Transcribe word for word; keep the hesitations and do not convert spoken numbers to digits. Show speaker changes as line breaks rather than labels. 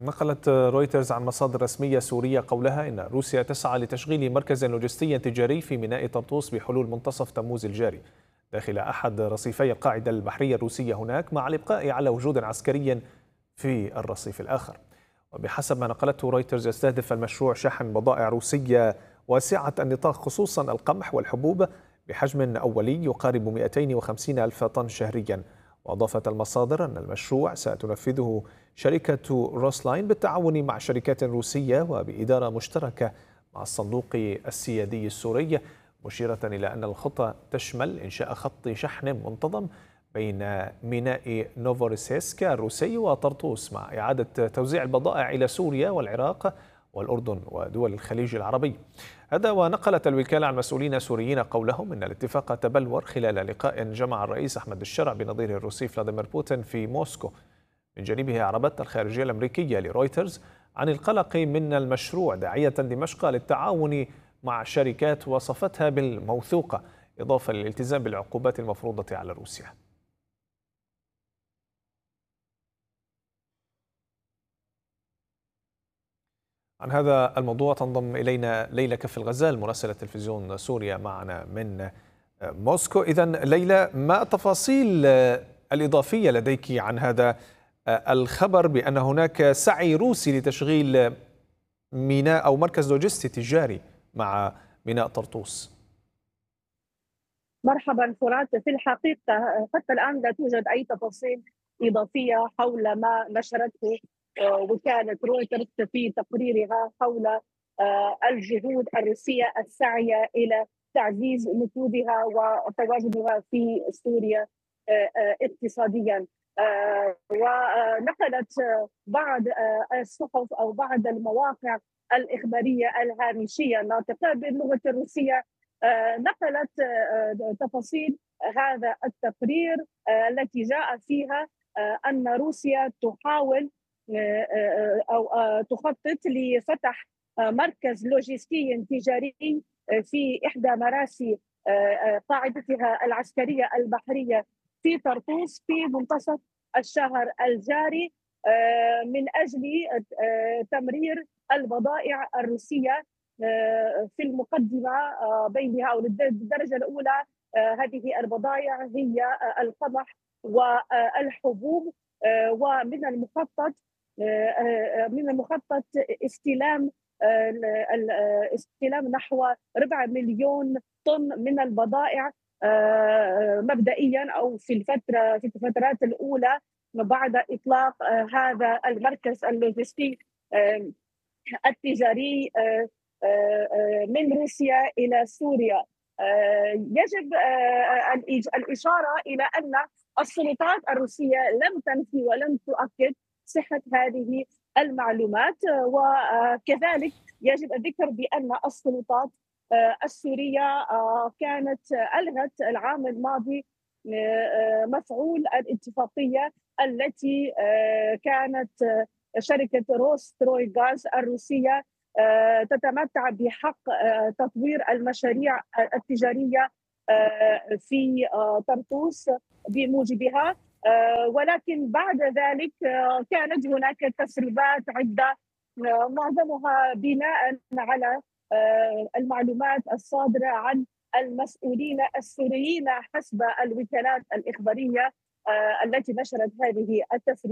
نقلت رويترز عن مصادر رسمية سورية قولها إن روسيا تسعى لتشغيل مركز لوجستي تجاري في ميناء طرطوس بحلول منتصف تموز الجاري داخل أحد رصيفي القاعدة البحرية الروسية هناك، مع الإبقاء على وجود عسكري في الرصيف الآخر. وبحسب ما نقلته رويترز، يستهدف المشروع شحن بضائع روسية واسعة النطاق، خصوصا القمح والحبوب، بحجم أولي يقارب مئتين وخمسين ألف طن شهريا. وأضافت المصادر أن المشروع ستنفذه شركة روسلاين بالتعاون مع شركات روسية وبإدارة مشتركة مع الصندوق السيادي السوري، مشيرة إلى أن الخطة تشمل إنشاء خط شحن منتظم بين ميناء نوفورسيسك الروسي وطرطوس، مع إعادة توزيع البضائع إلى سوريا والعراق والأردن ودول الخليج العربي. هذا ونقلت الوكالة عن مسؤولين سوريين قولهم إن الاتفاق تبلور خلال لقاء جمع الرئيس أحمد الشرع بنظيره الروسي فلاديمير بوتين في موسكو. من جانبها أعربت الخارجية الأمريكية لرويترز عن القلق من المشروع، داعية دمشق للتعاون مع شركات وصفتها بالموثوقة، إضافة للالتزام بالعقوبات المفروضة على روسيا. عن هذا الموضوع تنضم إلينا ليلى كف الغزال مراسلة تلفزيون سوريا معنا من موسكو. إذن ليلى، ما التفاصيل الإضافية لديك عن هذا الخبر بأن هناك سعي روسي لتشغيل ميناء أو مركز لوجستي تجاري مع ميناء طرطوس؟
مرحبا فرات. في الحقيقة حتى الآن لا توجد أي تفاصيل إضافية حول ما نشرته وكالة رويترز في تقريرها حول الجهود الروسية السعية إلى تعزيز نفوذها وتواجدها في سوريا اقتصاديا. ونقلت بعض الصحف أو بعض المواقع الإخبارية الهامشية الناطقة باللغة الروسية نقلت تفاصيل هذا التقرير التي جاء فيها أن روسيا تحاول أو تخطط لفتح مركز لوجستي تجاري في إحدى مراسي قاعدتها العسكرية البحرية في طرطوس في منتصف الشهر الجاري من أجل تمرير البضائع الروسية في المقدمة بينها أو الدرجة الأولى. هذه البضائع هي القمح والحبوب، ومن المخطط من المخطط استلام استلام نحو ربع مليون طن من البضائع مبدئيا أو في الفترة في الفترات الأولى بعد إطلاق هذا المركز اللوجستي التجاري من روسيا إلى سوريا. يجب الإشارة إلى أن السلطات الروسية لم تنفي ولم تؤكد صحة هذه المعلومات، وكذلك يجب الذكر بأن السلطات السورية كانت ألغت العام الماضي مفعول الاتفاقية التي كانت شركة روستروي غاز الروسية تتمتع بحق تطوير المشاريع التجارية في طرطوس بموجبها، ولكن بعد ذلك كانت هناك تسريبات عدة معظمها بناء على المعلومات الصادرة عن المسؤولين السوريين حسب الوكالات الإخبارية التي نشرت هذه التسريبات.